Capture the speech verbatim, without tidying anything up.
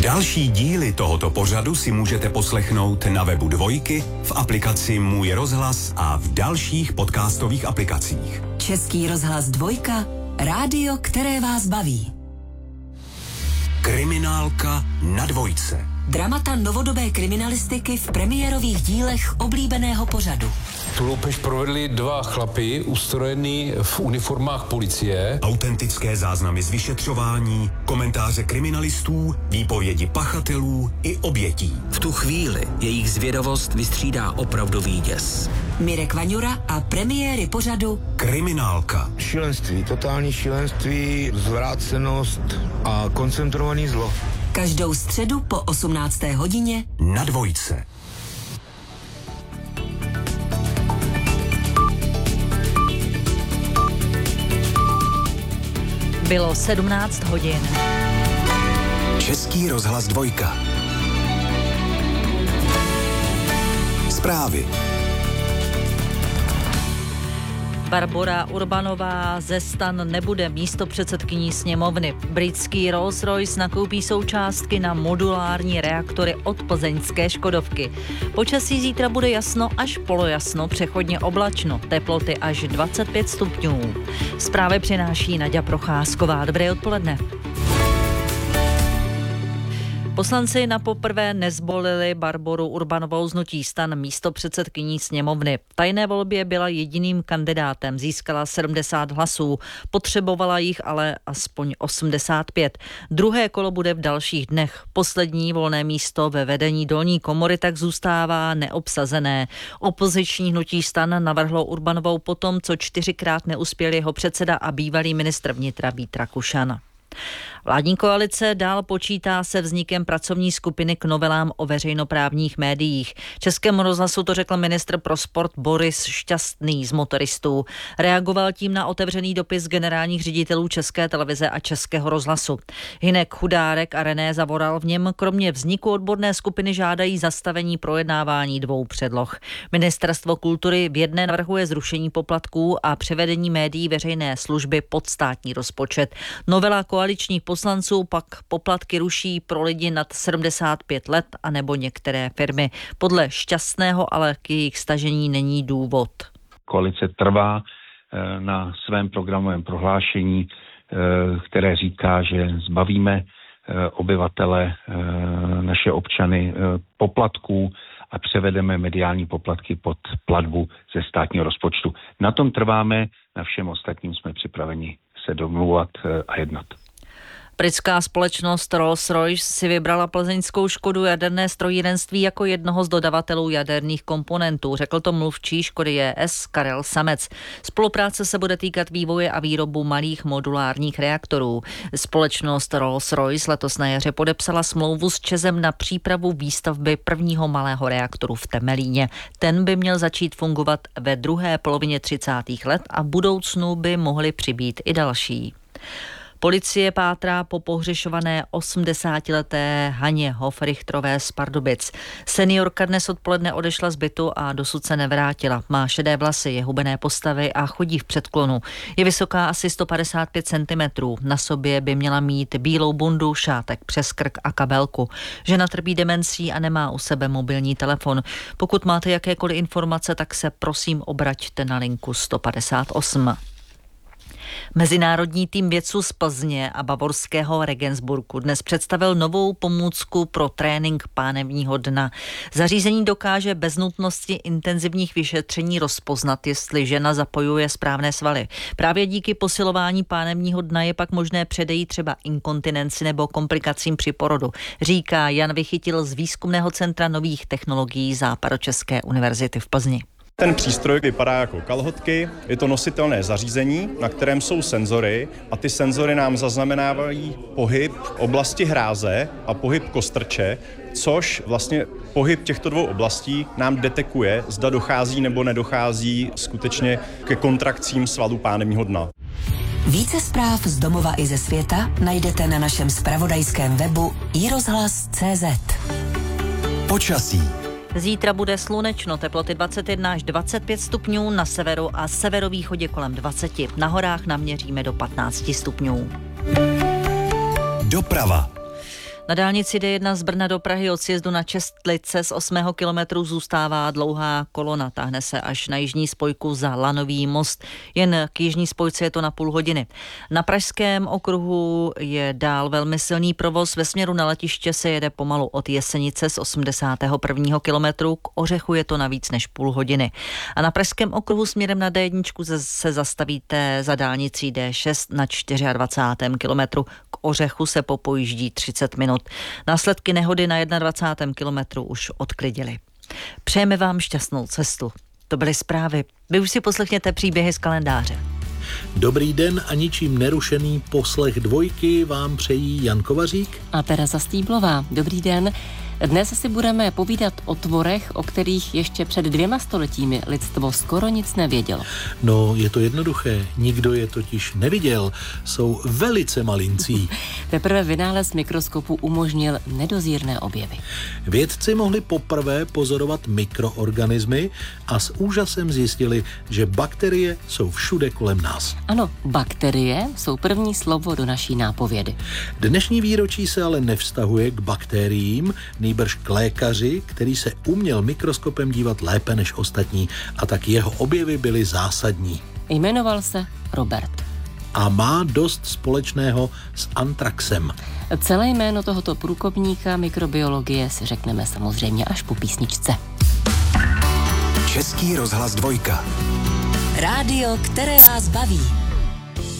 Další díly tohoto pořadu si můžete poslechnout na webu Dvojky, v aplikaci Můj rozhlas a v dalších podcastových aplikacích. Český rozhlas Dvojka, rádio, které vás baví. Kriminálka na Dvojce. Dramata novodobé kriminalistiky v premiérových dílech oblíbeného pořadu. Tu loupež provedli dva chlapy, ustrojený v uniformách policie. Autentické záznamy z vyšetřování, komentáře kriminalistů, výpovědi pachatelů i obětí. V tu chvíli jejich zvědavost vystřídá opravdový děs. Mirek Vaňura a premiéry pořadu Kriminálka. Šílenství, totální šílenství, zvrácenost a koncentrovaný zlo. Každou středu po osmnácté hodině na Dvojce. Bylo sedmnáct hodin. Český rozhlas Dvojka. Zprávy. Barbora Urbanová ze STAN nebude místopředsedkyní sněmovny. Britský Rolls-Royce nakoupí součástky na modulární reaktory od plzeňské Škodovky. Počasí zítra bude jasno až polojasno, přechodně oblačno, teploty až dvacet pět stupňů. Zprávy přináší Naďa Procházková. Dobré odpoledne. Poslanci napoprvé nezvolili Barboru Urbanovou z hnutí STAN místopředsedkyní sněmovny. V tajné volbě byla jediným kandidátem, získala sedmdesát hlasů, potřebovala jich ale aspoň osmdesát pět. Druhé kolo bude v dalších dnech. Poslední volné místo ve vedení dolní komory tak zůstává neobsazené. Opoziční hnutí STAN navrhlo Urbanovou potom, co čtyřikrát neuspěl jeho předseda a bývalý ministr vnitra Vít Rakušan. Vládní koalice dál počítá se vznikem pracovní skupiny k novelám o veřejnoprávních médiích. Českému rozhlasu to řekl ministr pro sport Boris Šťastný z Motoristů. Reagoval tím na otevřený dopis generálních ředitelů České televize a Českého rozhlasu. Hynek Chudárek a René Zavoral v něm kromě vzniku odborné skupiny žádají zastavení projednávání dvou předloh. Ministerstvo kultury v jedné navrhuje zrušení poplatků a převedení médií veřejné služby pod státní rozpočet. Novela koaličních poslanců pak poplatky ruší pro lidi nad sedmdesát pět let a nebo některé firmy. Podle Šťastného ale k jejich stažení není důvod. Koalice trvá na svém programovém prohlášení, které říká, že zbavíme obyvatele, naše občany poplatků a převedeme mediální poplatky pod platbu ze státního rozpočtu. Na tom trváme, na všem ostatním jsme připraveni se domlouvat a jednat. Britská společnost Rolls-Royce si vybrala plzeňskou Škodu jaderné strojírenství jako jednoho z dodavatelů jaderných komponentů, řekl to mluvčí Škody J S Karel Samec. Spolupráce se bude týkat vývoje a výrobu malých modulárních reaktorů. Společnost Rolls-Royce letos na jaře podepsala smlouvu s ČEZem na přípravu výstavby prvního malého reaktoru v Temelíně. Ten by měl začít fungovat ve druhé polovině třicátých let a v budoucnu by mohly přibýt i další. Policie pátrá po pohřešované osmdesátileté Haně Hofrichterové z Pardubic. Seniorka dnes odpoledne odešla z bytu a dosud se nevrátila. Má šedé vlasy, je hubené postavy a chodí v předklonu. Je vysoká asi sto padesát pět centimetrů. Na sobě by měla mít bílou bundu, šátek přes krk a kabelku. Žena trpí demencí a nemá u sebe mobilní telefon. Pokud máte jakékoliv informace, tak se prosím obraťte na linku sto padesát osm. Mezinárodní tým vědců z Plzně a bavorského Regensburgu dnes představil novou pomůcku pro trénink pánevního dna. Zařízení dokáže bez nutnosti intenzivních vyšetření rozpoznat, jestli žena zapojuje správné svaly. Právě díky posilování pánevního dna je pak možné předejít třeba inkontinenci nebo komplikacím při porodu, říká Jan Vychytil z Výzkumného centra nových technologií Západočeské univerzity v Plzni. Ten přístroj vypadá jako kalhotky, je to nositelné zařízení, na kterém jsou senzory a ty senzory nám zaznamenávají pohyb oblasti hráze a pohyb kostrče, což vlastně pohyb těchto dvou oblastí nám detekuje, zda dochází nebo nedochází skutečně ke kontrakcím svalů pánevního dna. Více zpráv z domova i ze světa najdete na našem zpravodajském webu i rozhlas tečka cé zet. Počasí. Zítra bude slunečno, teploty dvacet jedna až dvacet pět stupňů, na severu a severovýchodě kolem dvacet. Na horách naměříme do patnáct stupňů. Doprava. Na dálnici D jedna z Brna do Prahy od sjezdu na Čestlice z osmého kilometru zůstává dlouhá kolona. Táhne se až na jižní spojku za Lanový most. Jen k jižní spojce je to na půl hodiny. Na pražském okruhu je dál velmi silný provoz. Ve směru na letiště se jede pomalu od Jesenice z osmdesátého prvního kilometru. K Ořechu je to na víc než půl hodiny. A na pražském okruhu směrem na D jedna se zastavíte za dálnicí D šest na dvacátém čtvrtém kilometru. K Ořechu se popojíždí třicet minut. Následky nehody na dvacátém prvním kilometru už odklidily. Přejeme vám šťastnou cestu. To byly zprávy. Vy už si poslechněte příběhy z kalendáře. Dobrý den a ničím nerušený poslech dvojky vám přejí Jan Kovařík a Tereza Stýblová. Dobrý den. Dnes si budeme povídat o tvorech, o kterých ještě před dvěma stoletími lidstvo skoro nic nevědělo. No, je to jednoduché. Nikdo je totiž neviděl. Jsou velice malincí. Teprve vynález mikroskopu umožnil nedozírné objevy. Vědci mohli poprvé pozorovat mikroorganismy a s úžasem zjistili, že bakterie jsou všude kolem nás. Ano, bakterie jsou první slovo do naší nápovědy. Dnešní výročí se ale nevztahuje k bakteriím, nýbrž k lékaři, který se uměl mikroskopem dívat lépe než ostatní a tak jeho objevy byly zásadní. Jmenoval se Robert. A má dost společného s antraxem. Celé jméno tohoto průkopníka mikrobiologie si řekneme samozřejmě až po písničce. Český rozhlas dvojka. Rádio, které vás baví.